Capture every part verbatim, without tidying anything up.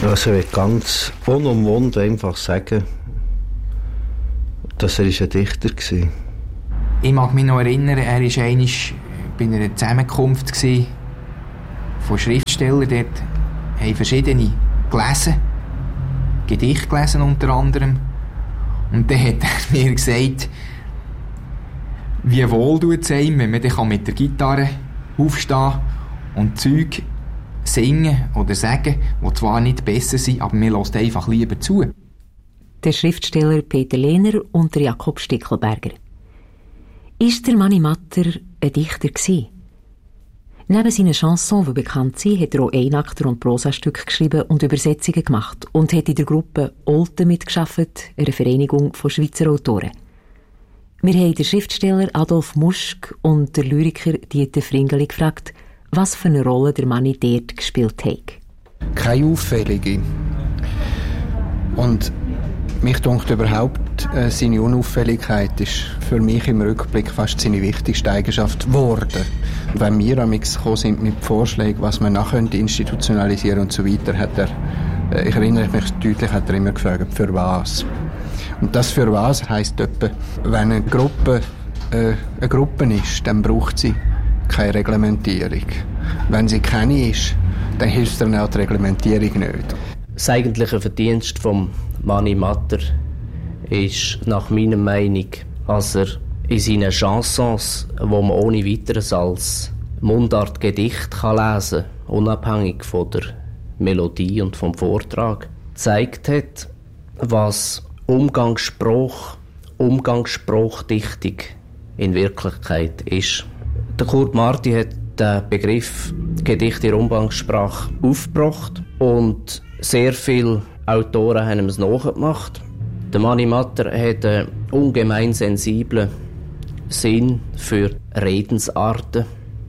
Also ich will ganz unumwunden einfach sagen, dass er ein Dichter war. Ich mag mich noch erinnern, er war einmal bei einer Zusammenkunft von Schriftstellern. Dort haben verschiedene gelesen, Gedichte gelesen unter anderem. Und dann hat er mir gesagt, wie wohl tut es einem, wenn man dann mit der Gitarre aufstehen und Zeug singen oder sagen, die zwar nicht besser sind, aber man hört einfach lieber zu. Der Schriftsteller Peter Lehner und der Jakob Stickelberger. Ist der Mani Matter ein Dichter gewesen? Neben seinen Chansons, die bekannt sind, hat er auch Einakter- und Prosastücke geschrieben und Übersetzungen gemacht und hat in der Gruppe Olten mitgearbeitet, einer Vereinigung von Schweizer Autoren. Wir haben den Schriftsteller Adolf Muschk und den Lyriker Dieter Fringeli gefragt, was für eine Rolle der Mani dort gespielt hat. Keine auffällige. Und mich dunkt überhaupt, äh, seine Unauffälligkeit ist für mich im Rückblick fast seine wichtigste Eigenschaft geworden. Und wenn wir amix gekommen sind mit Vorschlägen, was man nachher institutionalisieren und so weiter, hat er, äh, ich erinnere mich deutlich, hat er immer gefragt, für was. Und das für was heisst etwa, wenn eine Gruppe äh, eine Gruppe ist, dann braucht sie keine Reglementierung. Wenn sie keine ist, dann hilft dann auch die Reglementierung nicht. Das eigentliche Verdienst vom Mani Matter ist nach meiner Meinung, dass er in seinen Chansons, die man ohne weiteres als Mundartgedicht kann lesen kann, unabhängig von der Melodie und vom Vortrag, gezeigt hat, was Umgangsspruch, Umgangsspruchdichtung in Wirklichkeit ist. Der Kurt Marti hat den Begriff Gedicht in der Umgangssprache aufgebracht und sehr viele Autoren haben es nachgemacht. Der Mani Matter hat einen ungemein sensiblen Sinn für Redensarten,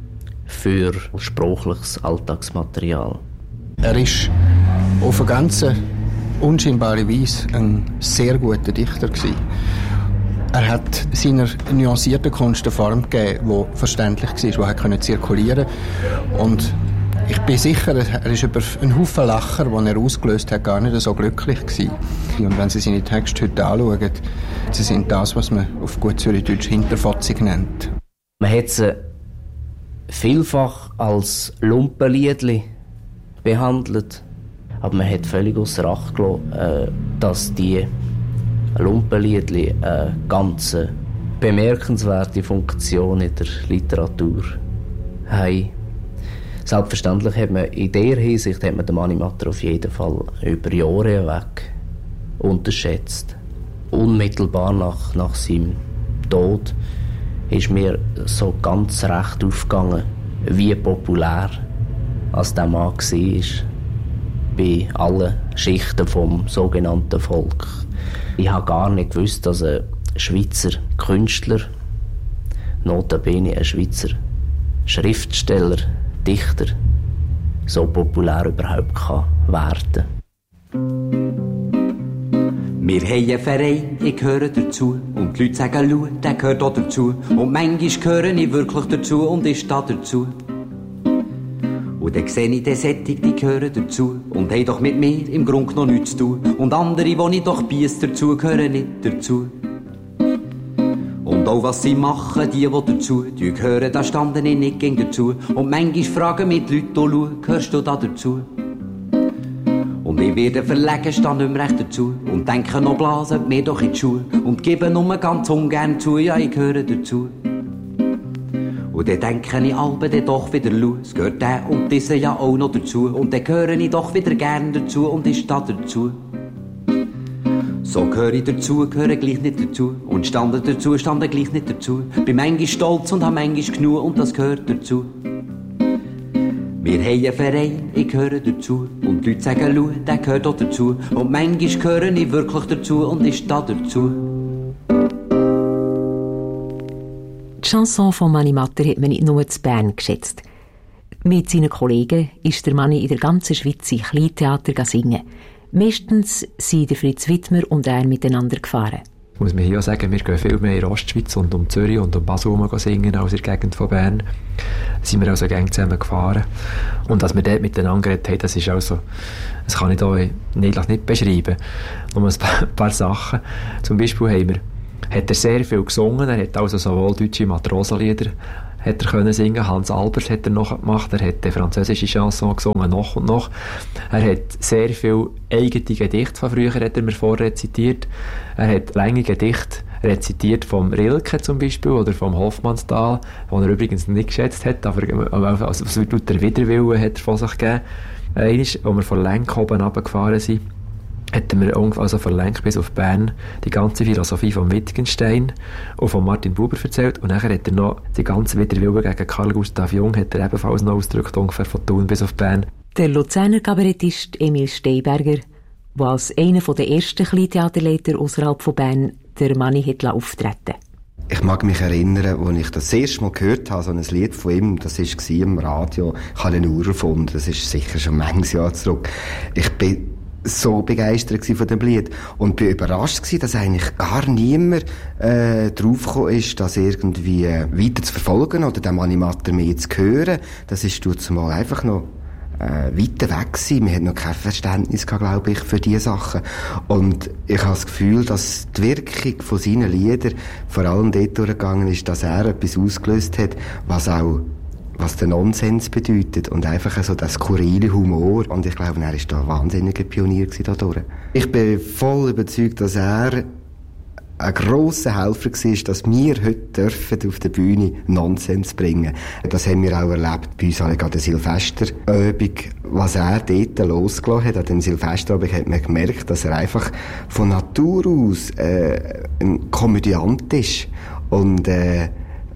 für sprachliches Alltagsmaterial. Er ist auf eine ganz unscheinbare Weise ein sehr guter Dichter gewesen. Er hat seiner nuancierten Kunst eine Form gegeben, die verständlich war, die er zirkulieren konnte. Und ich bin sicher, er ist über einen Haufen Lacher, die er ausgelöst hat, gar nicht so glücklich gewesen. Und wenn Sie seine Texte heute anschauen, sie sind das, was man auf gut Zürichdeutsch Hinterfotzig nennt. Man hat sie vielfach als Lumpenliedli behandelt, aber man hat völlig ausser Acht gelassen, dass die Lumpenliedli eine ganz bemerkenswerte Funktion in der Literatur haben. Selbstverständlich hat man in dieser Hinsicht hat man den Mani Matter auf jeden Fall über Jahre hinweg unterschätzt. Unmittelbar nach, nach seinem Tod ist mir so ganz recht aufgegangen, wie populär als der Mann war bei allen Schichten vom sogenannten Volk. Ich habe gar nicht gewusst, dass ein Schweizer Künstler, notabene ein Schweizer Schriftsteller, Dichter, so populär überhaupt kann werden. Wir haben einen Verein, ich gehöre dazu. Und die Leute sagen, schau, der gehört auch dazu. Und manchmal gehöre ich wirklich dazu und ich stehe dazu. Und dann sehe ich den Sättig, die gehören dazu. Und haben doch mit mir im Grunde noch nichts zu tun. Und andere, die ich doch biess dazu, gehören nicht dazu. Und auch was sie machen, die, die dazu, die gehören, da standen ich nicht gegen dazu. Und manchmal fragen mich die Leute, schau, gehörst du da dazu? Und ich werde verlegen, stand nicht mehr recht dazu. Und denke noch blasen, mir doch in die Schuhe. Und gebe nur ganz ungern zu, ja, ich gehöre dazu. Und dann denke ich alle dann doch wieder, schau, es gehört der und dieser ja auch noch dazu. Und dann gehöre ich doch wieder gern dazu und ich stehe dazu. So gehöre ich dazu, gehöre gleich nicht dazu. Und stande dazu, stande gleich nicht dazu. Bin manchmal stolz und hab manchmal genug und das gehört dazu. Wir haben einen Verein, ich gehöre dazu. Und die Leute sagen, schau, der gehört auch dazu. Und manchmal gehöre ich wirklich dazu und ich stehe dazu. Die Chanson von Mani Matter hat man nicht nur in Bern geschätzt. Mit seinen Kollegen ist der Mani in der ganzen Schweiz in Kleintheater singen. Meistens sind der Fritz Wittmer und er miteinander gefahren. Muss man hier auch sagen, wir gehen viel mehr in der Ostschweiz und um Zürich und um Basel herum singen als in der Gegend von Bern. Da sind wir also gerne zusammen gefahren. Und dass wir dort miteinander geredet haben, das ist also, das kann ich hier nicht, nicht beschreiben. Nur ein paar, ein paar Sachen. Zum Beispiel haben wir, hat er sehr viel gesungen. Er hat also sowohl deutsche Matrosenlieder hat er können singen. Hans Albers hat er noch gemacht. Er hat die französische Chanson gesungen, noch und noch. Er hat sehr viel eigene Gedichte von früher, hat er mir vorrezitiert. Er hat lange Gedichte rezitiert vom Rilke zum Beispiel oder vom Hofmannsthal, den er übrigens nicht geschätzt hat, aber also, also der Widerwillen hat er von sich gegeben. Einmal, als wir von Lenk oben runtergefahren sind, hat er mir also von Lenk bis auf Bern die ganze Philosophie von Wittgenstein und von Martin Buber erzählt. Und nachher hat er noch die ganze Widerwillen gegen Carl Gustav Jung hat er ebenfalls noch ausgedrückt, ungefähr von Thun bis auf Bern. Der Luzerner Kabarettist Emil Steinberger, der als einer der ersten Kleintheaterleiter außerhalb von Bern der Manni hat auftreten. Ich mag mich erinnern, als ich das erste Mal gehört habe, so ein Lied von ihm, das war im Radio, ich habe ihn urerfunden, das ist sicher schon manches Jahr zurück. Ich bin so begeistert von dem Lied und bin überrascht gewesen, dass eigentlich gar niemand äh, draufgekommen ist, das irgendwie äh, weiter zu verfolgen oder dem Animator mehr zu hören. Das ist zumal einfach noch äh, weiter weg gewesen. Wir hatten noch kein Verständnis gehabt, glaube ich, für diese Sachen. Und ich habe das Gefühl, dass die Wirkung von seinen Liedern vor allem dort durchgegangen ist, dass er etwas ausgelöst hat, was auch was der Nonsens bedeutet und einfach so das skurrile Humor. Und ich glaube, er war da ein wahnsinniger Pionier dadurch. Ich bin voll überzeugt, dass er ein grosser Helfer war, dass wir heute dürfen auf der Bühne Nonsens bringen. Das haben wir auch erlebt bei uns an der Silvesterübung. Was er dort losgelassen hat, an dem Silvesterabend, hat man gemerkt, dass er einfach von Natur aus äh, ein Komödiant ist. Und äh,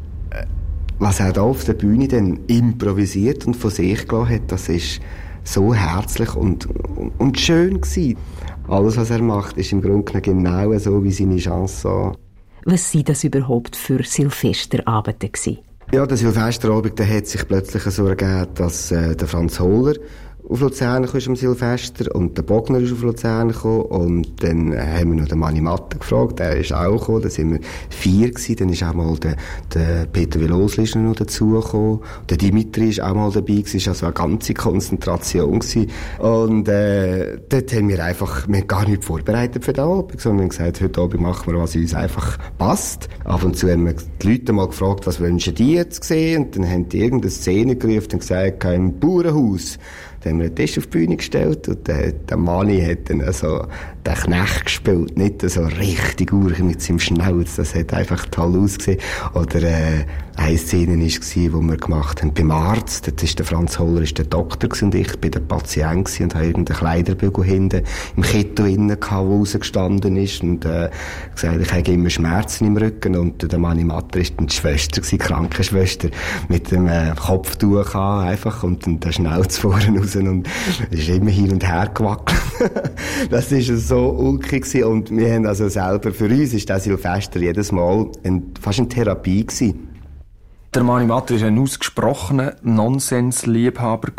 was er da auf der Bühne dann improvisiert und von sich gelassen hat, das ist so herzlich und, und, und schön gewesen. Alles, was er macht, ist im Grunde genau so wie seine Chanson. Was waren das überhaupt für Silvesterabende gewesen? Ja, der Silvesterabend, der hat sich plötzlich so ergeben, dass äh, der Franz Holler auf Luzern kam am Silvester und der Bogner ist auf Luzern gekommen und dann haben wir noch den Manni Matter gefragt, der ist auch gekommen, dann sind wir vier gewesen, dann ist auch mal der, der Peter Velosli noch dazugekommen, der Dimitri ist auch mal dabei gewesen, es war also eine ganze Konzentration gewesen. Und äh, dort haben wir einfach, wir haben gar nicht vorbereitet für den Abend, sondern haben gesagt, heute Abend machen wir, was uns einfach passt. Ab und zu haben wir die Leute mal gefragt, was wünschen die jetzt sehen, und dann haben die irgendeine Szene gerufen und gesagt, im Bauernhaus. Dann haben wir einen Tisch auf die Bühne gestellt und der, der Manni hat dann so den Knecht gespielt, nicht so richtig urig mit seinem Schnauz, das hat einfach toll ausgesehen. Oder äh, eine Szene war, wo wir gemacht haben beim Arzt, das ist der Franz Holler, ist der Doktor und ich bin der Patient und habe irgendeinen Kleiderbügel hinten im Kittel innen gehabt, der rausgestanden ist und äh, gesagt, ich habe immer Schmerzen im Rücken und der Manni Matter ist dann die Schwester, die Krankenschwester, mit dem äh, Kopftuch gehabt, einfach und dann der Schnauz vorne raus und es ist immer hin und her gewackelt. Das war so ulkig gewesen. Und wir haben also selber, für uns ist der Silvester jedes Mal ein, fast eine Therapie gewesen. Der Manni Matter war ein ausgesprochener Nonsensliebhaber.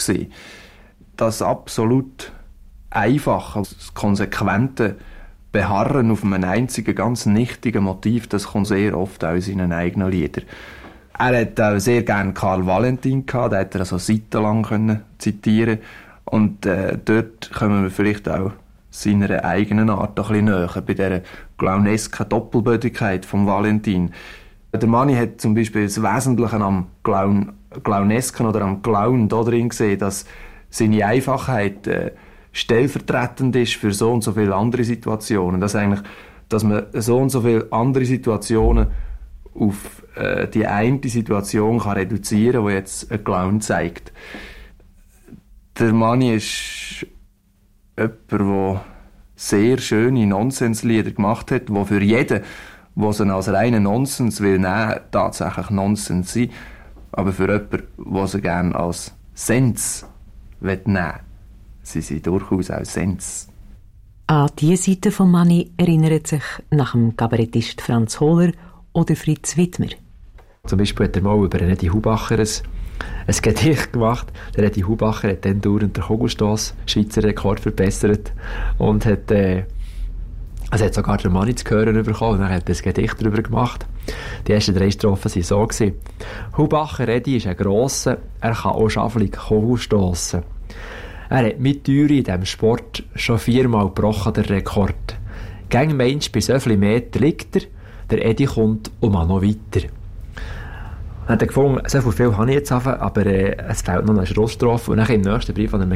Das absolut einfache, das konsequente Beharren auf einem einzigen, ganz nichtigen Motiv, das kommt sehr oft aus seinen eigenen Liedern. Er hat auch sehr gerne Karl Valentin gehabt, den hat er also seitenlang können zitieren. Und äh, dort kommen wir vielleicht auch seiner eigenen Art ein bisschen näher, bei dieser clownesken Doppelbödigkeit von Valentin. Der Manni hat zum Beispiel das Wesentliche am Clown, Clownesken oder am Clown da drin gesehen, dass seine Einfachheit äh, stellvertretend ist für so und so viele andere Situationen. Dass, eigentlich, dass man so und so viele andere Situationen auf äh, die eine Situation kann reduzieren, die jetzt ein Clown zeigt. Der Manni ist jemand, der sehr schöne Nonsenslieder gemacht hat, die für jeden, der sie als reinen Nonsens will nehmen, tatsächlich Nonsens sind. Aber für jemanden, der sie gerne als Sens nehmen will, sie sind durchaus auch Sens. An diese Seite von Manni erinnert sich nach dem Kabarettist Franz Holler oder Fritz Wittmer. Zum Beispiel hat er mal über Edi Hubacher ein, ein Gedicht gemacht. Der Edi Hubacher hat dann dauernd den Kugelstoss, Schweizer Rekord, verbessert und hat äh, Es hat sogar der Manni zu hören bekommen und dann hat er ein Gedicht darüber gemacht. Die ersten drei Strophen waren so gewesen. Hubacher Edi ist ein Grosser, er kann auch schaffelig Kohl stossen. Er hat mit Türe in diesem Sport schon viermal gebrochen, der Rekord. Gäng Mensch, bei so vielen Meter liegt er, der Edi kommt und man noch weiter. Dann hat er gefunden, so viel habe ich jetzt, aber äh, es fehlt noch eine Schlussstrophe. Und dann im nächsten Brief, den er mir